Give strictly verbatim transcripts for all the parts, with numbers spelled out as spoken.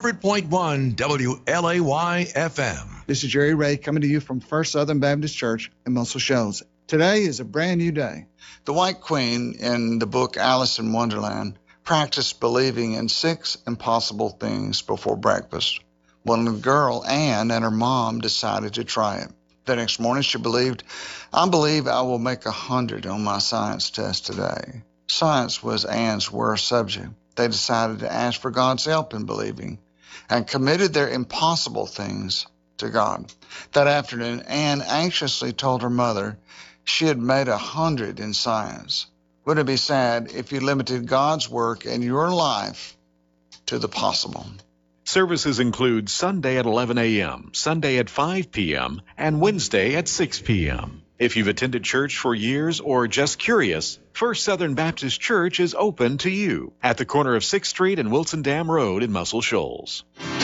hundred point one W L A Y F M. This is Jerry Ray coming to you from First Southern Baptist Church in Muscle Shoals. Today is a brand new day. The White Queen in the book Alice in Wonderland practiced believing in six impossible things before breakfast. When the girl, Anne, and her mom decided to try it. The next morning she believed, I believe I will make a hundred on my science test today. Science was Anne's worst subject. They decided to ask for God's help in believing and committed their impossible things to God. That afternoon, Anne anxiously told her mother she had made a hundred in science. Wouldn't it be sad if you limited God's work in your life to the possible? Services include Sunday at eleven a.m., Sunday at five p.m., and Wednesday at six p.m. If you've attended church for years or just curious, First Southern Baptist Church is open to you at the corner of sixth Street and Wilson Dam Road in Muscle Shoals.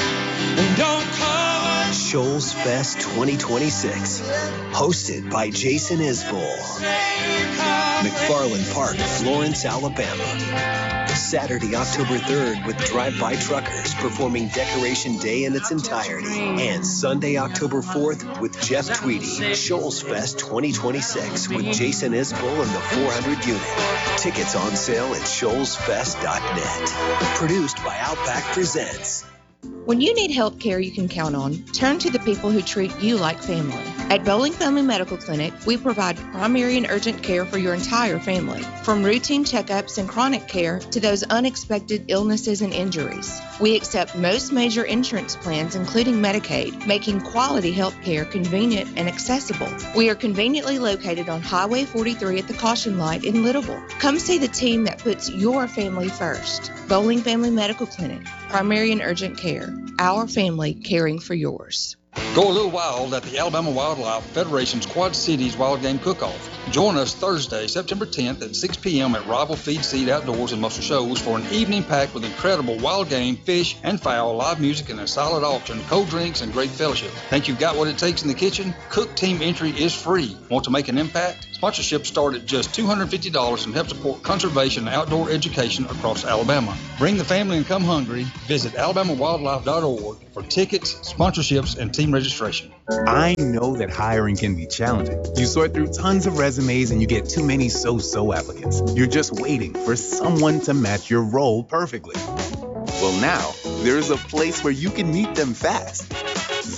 Shoals Fest twenty twenty-six, hosted by Jason Isbell. McFarland Park, Florence, Alabama. Saturday, October third, with Drive-By Truckers performing Decoration Day in its entirety. And Sunday, October fourth, with Jeff Tweedy. Shoals Fest twenty twenty-six with Jason Isbell and the four hundred unit. Tickets on sale at shoals fest dot net. Produced by Outback Presents. When you need health care you can count on, turn to the people who treat you like family. At Bowling Family Medical Clinic, we provide primary and urgent care for your entire family, from routine checkups and chronic care to those unexpected illnesses and injuries. We accept most major insurance plans, including Medicaid, making quality health care convenient and accessible. We are conveniently located on Highway forty-three at the Caution Light in Littleville. Come see the team that puts your family first. Bowling Family Medical Clinic, primary and urgent care. Our family caring for yours. Go a little wild at the Alabama Wildlife Federation's Quad Cities Wild Game Cook-Off. Join us Thursday, September tenth at six p.m. at Rival Feed Seed Outdoors in Muscle Shoals for an evening packed with incredible wild game, fish, and fowl, live music, and a solid auction, cold drinks, and great fellowship. Think you've got what it takes in the kitchen? Cook Team entry is free. Want to make an impact? Sponsorships start at just two hundred fifty dollars and help support conservation and outdoor education across Alabama. Bring the family and come hungry. Visit alabama wildlife dot org for tickets, sponsorships, and team registration. I know that hiring can be challenging. You sort through tons of resumes and you get too many so-so applicants. You're just waiting for someone to match your role perfectly. Well, now there's a place where you can meet them fast.